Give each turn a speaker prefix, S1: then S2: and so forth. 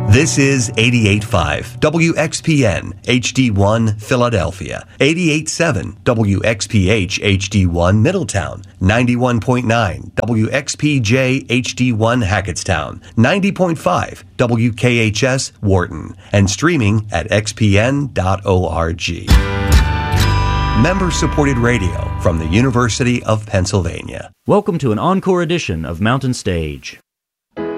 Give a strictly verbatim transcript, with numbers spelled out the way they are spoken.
S1: This is eighty-eight point five W X P N H D one Philadelphia, eighty-eight point seven W X P H H D one Middletown, ninety-one point nine W X P J H D one Hackettstown, ninety point five W K H S Wharton, and streaming at x p n dot org. Member-supported radio from the University of Pennsylvania.
S2: Welcome to an encore edition of Mountain Stage.